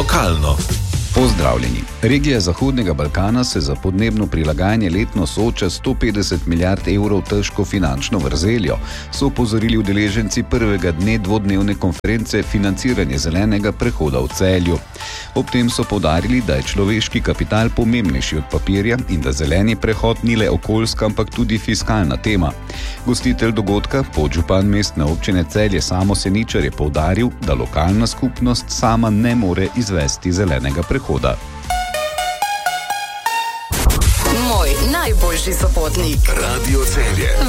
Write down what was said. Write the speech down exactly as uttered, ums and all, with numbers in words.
lokalno. Pozdravljeni. Regija Zahodnega Balkana se za podnebno prilagajanje letno sooča s sto petdeset milijard evrov težko finančno vrzeljo, so opozorili udeleženci prvega dne dvodnevne konference Financiranje zelenega prehoda v Celju. Ob tem so poudarili, da je človeški kapital pomembnejši od papirja in da zeleni prehod ni le okoljska, ampak tudi fiskalna tema. Gostitelj dogodka, podžupan mestne občine Celje Samo Seničar, je poudaril, da lokalna skupnost sama ne more izvesti zelenega prehoda. Moj najboljši sopotnik. Radio Celje.